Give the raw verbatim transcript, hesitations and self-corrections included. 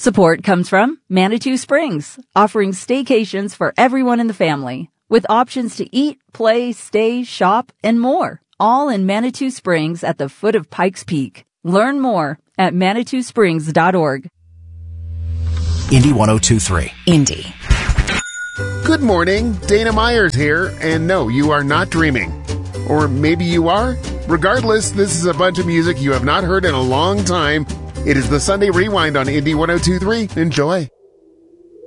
Support comes from Manitou Springs, offering staycations for everyone in the family, with options to eat, play, stay, shop, and more, all in Manitou Springs at the foot of Pikes Peak. Learn more at manitou springs dot org. Indy one oh two point three. Indy. Good morning, Dana Myers here, and no, you are not dreaming. Or maybe you are? Regardless, this is a bunch of music you have not heard in a long time. It is the Sunday Rewind on Indy one oh two point three. Enjoy.